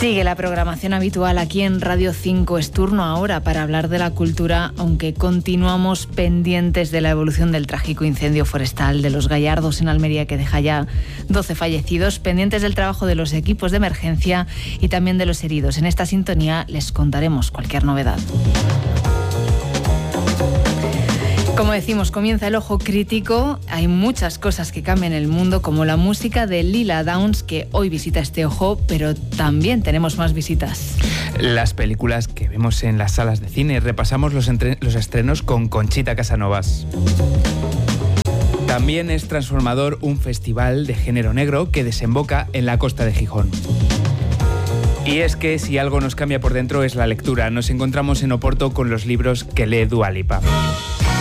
Sigue la programación habitual aquí en Radio 5. Es turno ahora para hablar de la cultura, aunque continuamos pendientes de la evolución del trágico incendio forestal de Los Gallardos en Almería, que deja ya 12 fallecidos, pendientes del trabajo de los equipos de emergencia y también de los heridos. En esta sintonía les contaremos cualquier novedad. Como decimos, comienza el Ojo Crítico. Hay muchas cosas que cambian el mundo, como la música de Lila Downs, que hoy visita este ojo, pero también tenemos más visitas. Las películas que vemos en las salas de cine. Repasamos los estrenos con Conchita Casanovas. También es transformador un festival de género negro que desemboca en la costa de Gijón. Y es que si algo nos cambia por dentro es la lectura. Nos encontramos en Oporto con los libros que lee Dua Lipa.